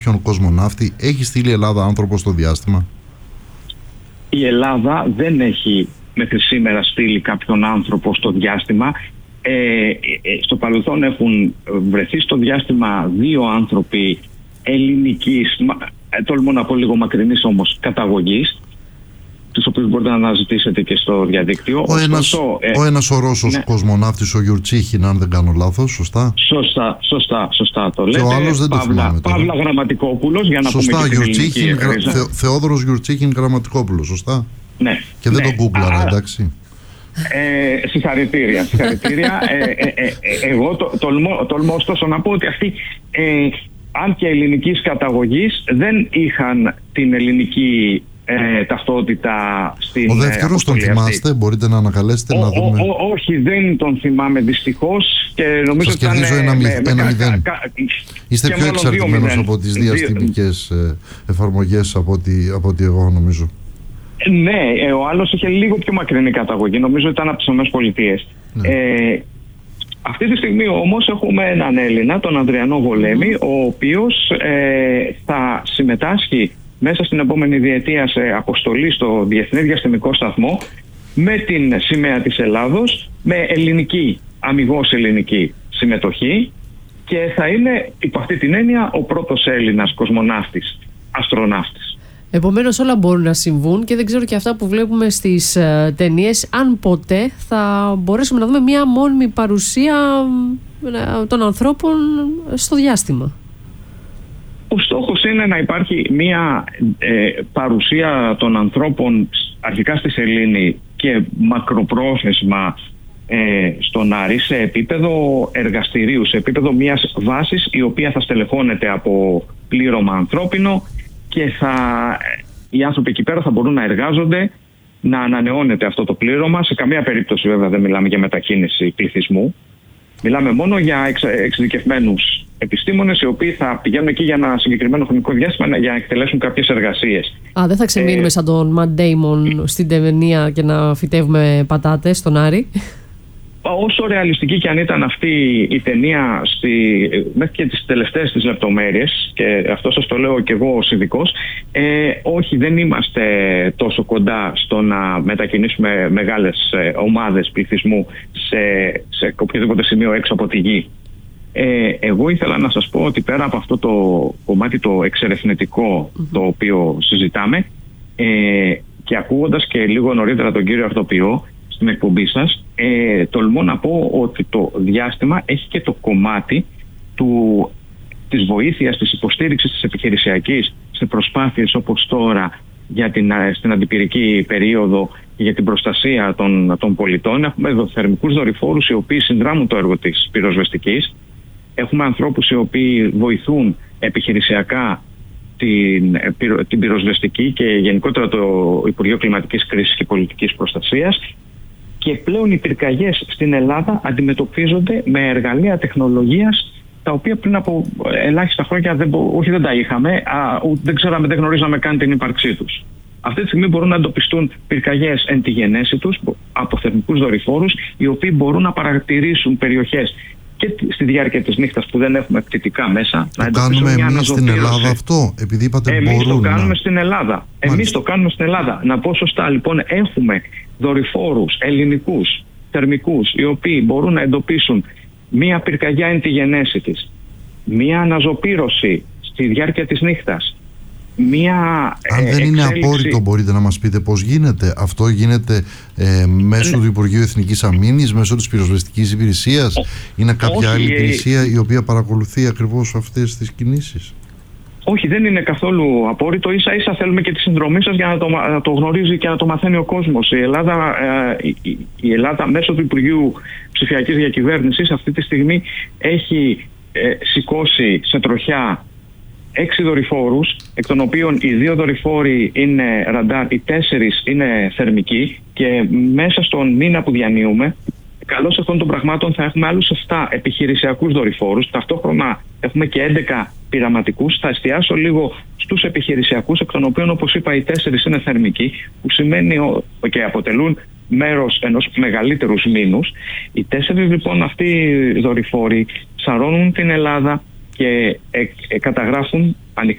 κάποιον κοσμοναύτη? Έχει στείλει η Ελλάδα άνθρωπο στο διάστημα? Η Ελλάδα δεν έχει μέχρι σήμερα στείλει κάποιον άνθρωπο στο διάστημα. Στο παρελθόν έχουν βρεθεί στο διάστημα 2 άνθρωποι ελληνικής, τολμώ να πω λίγο μακρινής όμως, καταγωγής, τους οποίους μπορείτε να αναζητήσετε και στο διαδίκτυο. Ο ένας ο Ρώσος κοσμοναύτης, ο Γιουρτσίχιν, αν δεν κάνω λάθος, σωστά. Σωστά το λέτε. Και ο άλλος δεν το θυμάμαι. Παύλα Γραμματικόπουλος, για να σωστά, πούμε και την ελληνική χρήση. Θεόδωρος Γιουρτσίχιν Γραμματικόπουλος, σωστά. Ναι. Και δεν τον γκούγκλαρα, εντάξει. Συγχαρητήρια. Εγώ τολμώ ωστόσο να πω ότι αυτοί, αν και ελληνικής καταγωγής, δεν είχαν την ελληνική ταυτότητα στην. Ο δεύτερος τον θυμάστε? Μπορείτε να ανακαλέσετε να δούμε? Όχι, δεν τον θυμάμαι δυστυχώς και νομίζω ότι ήταν. Κερδίζω 1-0. Είστε πιο εξαρτημένος από τις διαστημικές εφαρμογές από ότι εγώ, νομίζω. Ναι, ο άλλος είχε λίγο πιο μακρινή καταγωγή. Νομίζω ότι ήταν από τις ΗΠΑ. Ναι. Αυτή τη στιγμή όμως έχουμε έναν Έλληνα, τον Ανδριανό Βολέμη, ο οποίος θα συμμετάσχει μέσα στην επόμενη διετία σε αποστολή στο Διεθνή Διαστημικό Σταθμό με την σημαία της Ελλάδος, με αμιγώς ελληνική συμμετοχή, και θα είναι υπό αυτή την έννοια ο πρώτος Έλληνας κοσμοναύτης, αστροναύτης. Επομένως όλα μπορούν να συμβούν και δεν ξέρω και αυτά που βλέπουμε στις ταινίες, αν ποτέ θα μπορέσουμε να δούμε μια μόνιμη παρουσία των ανθρώπων στο διάστημα. Ο στόχος είναι να υπάρχει μια παρουσία των ανθρώπων αρχικά στη Σελήνη και μακροπρόθεσμα στον Άρη σε επίπεδο εργαστηρίου, σε επίπεδο μιας βάσης η οποία θα στελεχώνεται από πλήρωμα ανθρώπινο και οι άνθρωποι εκεί πέρα θα μπορούν να εργάζονται, να ανανεώνεται αυτό το πλήρωμα. Σε καμία περίπτωση βέβαια δεν μιλάμε για μετακίνηση πληθυσμού. Μιλάμε μόνο για εξειδικευμένους επιστήμονες οι οποίοι θα πηγαίνουν εκεί για ένα συγκεκριμένο χρονικό διάστημα για να εκτελέσουν κάποιες εργασίες. Δεν θα ξεμείνουμε σαν τον Ματ Ντέιμον στην ταινία και να φυτεύουμε πατάτες στον Άρη? Όσο ρεαλιστική και αν ήταν αυτή η ταινία μέχρι και τις τελευταίες της λεπτομέρειες, και αυτό σας το λέω και εγώ ως ειδικός, όχι, δεν είμαστε τόσο κοντά στο να μετακινήσουμε μεγάλες ομάδες πληθυσμού σε οποιοδήποτε σημείο έξω από τη γη. Εγώ ήθελα να σας πω ότι πέρα από αυτό το κομμάτι το εξερευνητικό το οποίο συζητάμε, και ακούγοντας και λίγο νωρίτερα τον κύριο Αρτοποιό στην εκπομπή σας, τολμώ να πω ότι το διάστημα έχει και το κομμάτι της βοήθειας, της υποστήριξης της επιχειρησιακής σε προσπάθειες όπως τώρα στην αντιπυρική περίοδο και για την προστασία των πολιτών. Έχουμε ενδοθερμικούς δορυφόρους οι οποίοι συνδράμουν το έργο της πυροσβεστικής. Έχουμε ανθρώπους οι οποίοι βοηθούν επιχειρησιακά την πυροσβεστική και γενικότερα το Υπουργείο Κλιματικής Κρίσης και Πολιτικής Προστασίας. Και πλέον οι πυρκαγιές στην Ελλάδα αντιμετωπίζονται με εργαλεία τεχνολογίας τα οποία πριν από ελάχιστα χρόνια δεν τα είχαμε, δεν γνωρίζαμε καν την ύπαρξή τους. Αυτή τη στιγμή μπορούν να εντοπιστούν πυρκαγιές εν τη γενέση τους από θερμικούς δορυφόρους, οι οποίοι μπορούν να παρατηρήσουν περιοχές και στη διάρκεια της νύχτας που δεν έχουμε πτυτικά μέσα. Το κάνουμε εμείς στην Ελλάδα αυτό, επειδή είπατε μπορούν. Εμείς το κάνουμε στην Ελλάδα. Εμείς το κάνουμε στην Ελλάδα. Να πω σωστά, λοιπόν, έχουμε δορυφόρους ελληνικούς, θερμικούς, οι οποίοι μπορούν να εντοπίσουν μία πυρκαγιά εν τη γενέση της, μία αναζωπήρωση στη διάρκεια της νύχτας, αν δεν είναι απόρριτο, μπορείτε να μας πείτε πώς γίνεται? Αυτό γίνεται μέσω του Υπουργείου Εθνικής Αμήνης, μέσω της πυροσβεστικής υπηρεσίας? Είναι κάποια άλλη υπηρεσία η οποία παρακολουθεί ακριβώς αυτές τις κινήσεις? Όχι, δεν είναι καθόλου απόρριτο. Ίσα ίσα θέλουμε και τη συνδρομή σας για να το γνωρίζει και να το μαθαίνει ο κόσμος. Η Ελλάδα μέσω του Υπουργείου Ψηφιακής Διακυβέρνησης αυτή τη στιγμή έχει σηκώσει σε τροχιά 6 δορυφόρους, εκ των οποίων οι 2 δορυφόροι είναι ραντάρ, οι 4 είναι θερμικοί, και μέσα στον μήνα που διανύουμε, καλώς αυτών των πραγμάτων, θα έχουμε άλλους 7 επιχειρησιακούς δορυφόρους. Ταυτόχρονα έχουμε και 11 πειραματικούς. Θα εστιάσω λίγο στους επιχειρησιακούς, εκ των οποίων, όπως είπα, οι 4 είναι θερμικοί, που σημαίνει και αποτελούν μέρος ενός μεγαλύτερου μήνους. Οι 4 λοιπόν αυτοί δορυφόροι σαρώνουν την Ελλάδα και καταγράφουν